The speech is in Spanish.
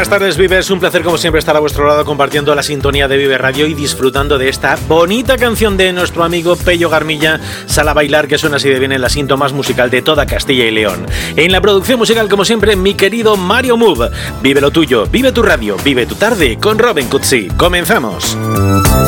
buenas tardes, Vive. Es un placer como siempre estar a vuestro lado compartiendo la sintonía de Vive Radio y disfrutando de esta bonita canción de nuestro amigo Pello Garmilla, Sal a bailar, que suena así de bien en la cinta más musical de toda Castilla y León. En la producción musical, como siempre, mi querido Mario Move. Vive lo tuyo, vive tu radio, vive tu tarde con Robin Cutsi. Comenzamos.